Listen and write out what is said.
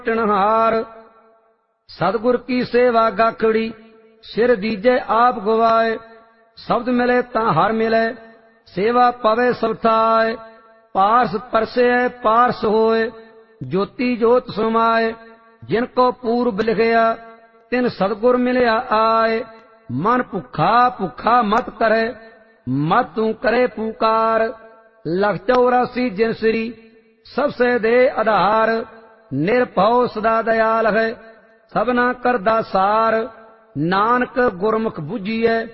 लुटनहार। सतगुर की सेवा गाखड़ी सिर दीजे आप गवाए। शब्द मिले ता हर मिले सेवा पवे सब थाए। पारस परसे पारस होए ज्योति जोत समाए। जिनको पूर्व लिखया तिन सतगुर मिलया आए। मन भुखा भुखा मत करे मत तू करे पुकार। लख 84 जिनसरी सबसे दे आधार। निरभव सदा दयाल है सबना करदा सार। नानक गुरमुख बुझिए